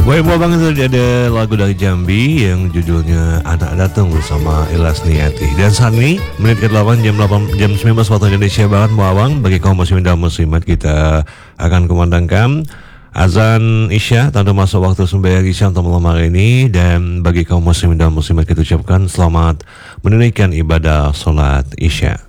Baik, banget tadi ada lagu dari Jambi yang judulnya Anak Datang bersama Ilas Niati. Dan saat ini menit ke-8 jam 19 waktu Indonesia Barat Muawang. Bagi kaum muslimin dan muslimat, kita akan kumandangkan azan Isya, tanda masuk waktu sembahyang Isya untuk malam hari ini. Dan bagi kaum muslimin dan muslimat, kita ucapkan selamat menunaikan ibadah sholat Isya.